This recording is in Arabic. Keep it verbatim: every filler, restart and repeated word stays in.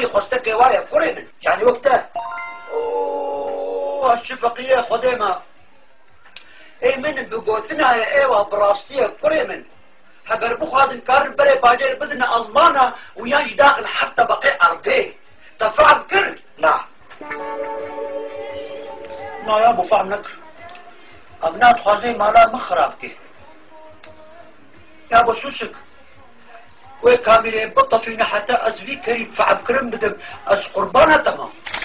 خوستك وايا كوري من يعني وقتها اوه هالشفقية خديمة اي من بقوتنا يا ايوه براستية كوري من هبر بخوازن كار بري باجر بدنا ازمانا وياش داخل حتى بقي ارقيه تفعل كر نعم نا يا ابو فهم نكر ابنات خوازي مالا مخرابكي يا ابو سوسك وي كاميري بطة فينا حتى ازفي كريم فعب كرم بدك از قربانها تمام